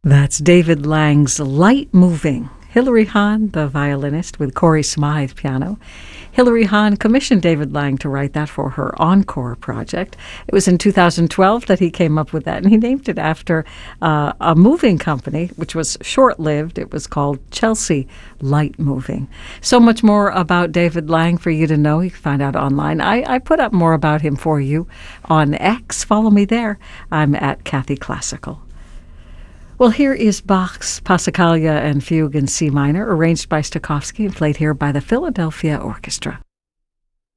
That's David Lang's Light Moving. Hilary Hahn, the violinist, with Corey Smythe piano. Hilary Hahn commissioned David Lang to write that for her Encore project. It was in 2012 that he came up with that, and he named it after a moving company, which was short-lived. It was called Chelsea Light Moving. So much more about David Lang for you to know. You can find out online. I put up more about him for you on X. Follow me there. I'm at Kathy Classical. Well, here is Bach's Passacaglia and Fugue in C minor, arranged by Stokowski and played here by the Philadelphia Orchestra.